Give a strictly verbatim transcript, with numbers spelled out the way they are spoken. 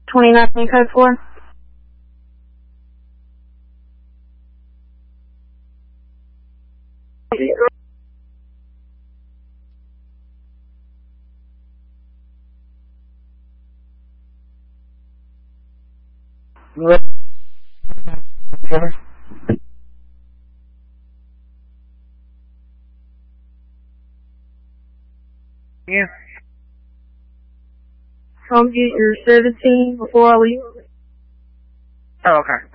twenty-nine code four. Yeah. I'll get your seventeen before I leave. Oh, okay.